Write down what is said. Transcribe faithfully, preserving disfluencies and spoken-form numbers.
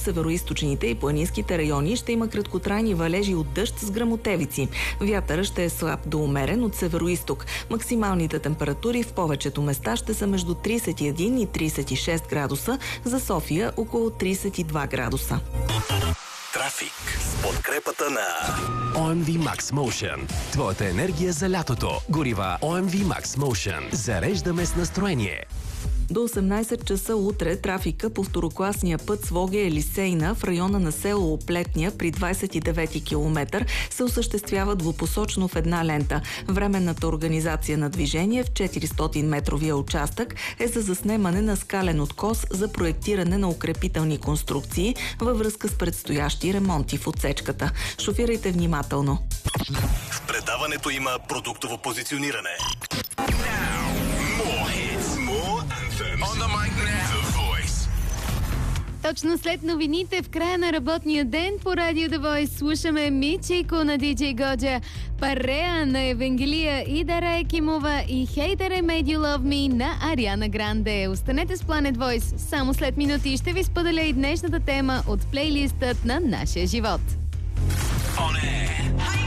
североизточните и планинските райони ще има краткотрайни валежи от дъжд с гръмотевици. Вятърът ще е слаб до умерен от североизток. Максималните температури в повечето места ще са между тридесет и един и тридесет и шест градуса, за София около тридесет и два градуса. Трафик с подкрепата на О Ем Ви Max Motion. Твоята енергия за лятото. Горива О Ем Ви Max Motion. Зареждаме с настроение. До осемнайсет часа утре трафика по второкласния път Своге-Елисейна в района на село Оплетня при двайсет и девети километър се осъществява двупосочно в една лента. Временната организация на движение в четиристотин метровия участък е за заснемане на скален откос за проектиране на укрепителни конструкции във връзка с предстоящи ремонти в отсечката. Шофирайте внимателно. В предаването има продуктово позициониране. Точно след новините в края на работния ден по Радио The Voice слушаме Мичико на Диджей Годжа, Парея на Евангелия и Дара Екимова и Hey There I Made You Love Me на Ариана Гранде. Останете с Planet Voice. Само след минути ще ви споделя и днешната тема от плейлистът на нашия живот. О, не!